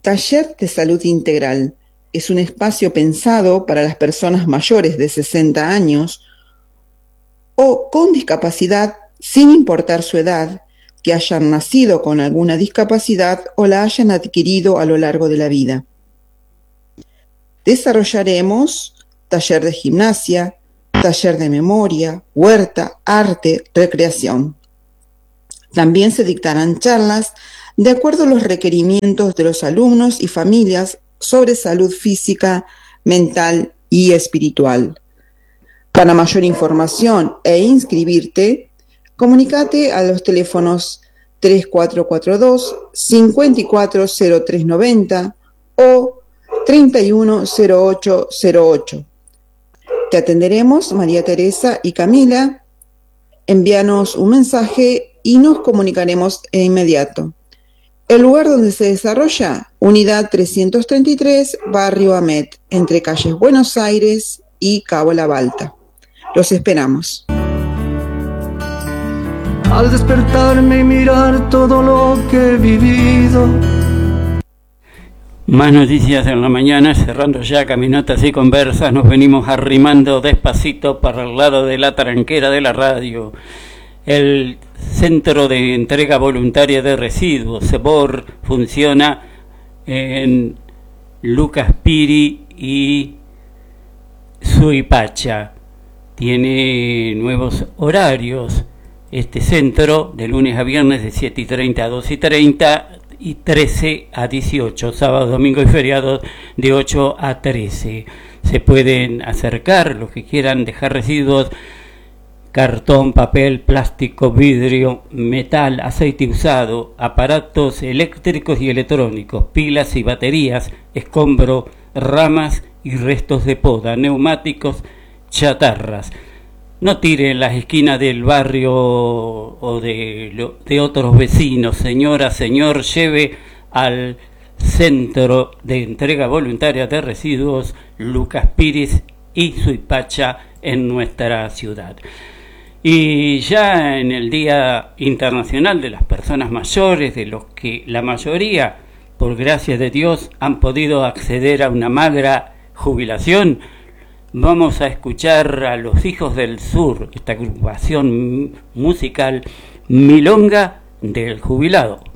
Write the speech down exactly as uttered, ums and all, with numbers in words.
Taller de Salud Integral es un espacio pensado para las personas mayores de sesenta años o con discapacidad, sin importar su edad, que hayan nacido con alguna discapacidad o la hayan adquirido a lo largo de la vida. Desarrollaremos taller de gimnasia, taller de memoria, huerta, arte, recreación. También se dictarán charlas de acuerdo a los requerimientos de los alumnos y familias sobre salud física, mental y espiritual. Para mayor información e inscribirte, comunícate a los teléfonos tres cuatro cuatro dos, cinco cuatro cero tres nueve cero o treinta y uno cero ocho cero ocho. Te atenderemos María Teresa y Camila. Envíanos un mensaje y nos comunicaremos de inmediato. El lugar donde se desarrolla, Unidad trescientos treinta y tres, Barrio Amet, entre calles Buenos Aires y Cabo La Balta. Los esperamos. Al despertarme y mirar todo lo que he vivido. Más noticias en la mañana, cerrando ya Caminatas y Conversas, nos venimos arrimando despacito para el lado de la tranquera de la radio. El Centro de Entrega Voluntaria de Residuos, CEBOR, funciona en Lucas Piri y Suipacha. Tiene nuevos horarios este centro, de lunes a viernes de siete y treinta a dos y treinta y trece a dieciocho, sábado, domingo y feriados de ocho a trece. Se pueden acercar los que quieran dejar residuos: cartón, papel, plástico, vidrio, metal, aceite usado, aparatos eléctricos y electrónicos, pilas y baterías, escombro, ramas y restos de poda, neumáticos, chatarras. No tire en las esquinas del barrio o de, lo, de otros vecinos. Señora, señor, lleve al Centro de Entrega Voluntaria de Residuos Lucas Piris y Suipacha en nuestra ciudad. Y ya en el Día Internacional de las Personas Mayores, de los que la mayoría, por gracia de Dios, han podido acceder a una magra jubilación, vamos a escuchar a los Hijos del Sur, esta agrupación musical Milonga del Jubilado.